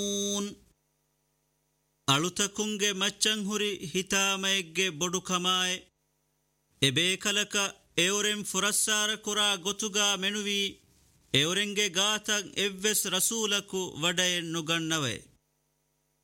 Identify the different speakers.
Speaker 1: ಅಳುತಕುಂಗೆ ಮಚ್ಚಂಹುರಿ ಹಿತಾಮಯಗ್ಗೆ ಬೊಡು ಕಮಾಯ್ ಎಬೇಕಲಕ ಎವರೆಂ ಫುರಸ್ಸಾರ ಕುರಾ ಗೊತುಗಾ ಮೆನುವಿ ಎವರೆಂಗೆ ಗಾತಂ ಎವ್ವೆಸ್ ರಸೂಲಕು ವಡೆಯನ್ ನುಗಣ್ಣವೆ